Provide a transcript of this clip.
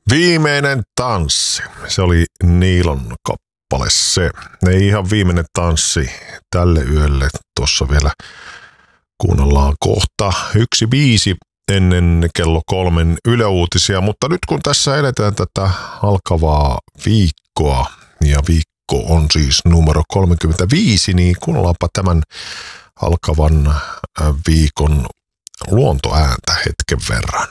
Viimeinen tanssi. Se oli Niilon kappale se. Ei ihan viimeinen tanssi tälle yölle. Tuossa vielä kuunnellaan kohta 1.5 ennen kello 3 Yle-uutisia. Mutta nyt kun tässä eletään tätä alkavaa viikkoa, ja viikko on siis numero 35, niin kuunnellaanpa tämän alkavan viikon luontoääntä hetken verran.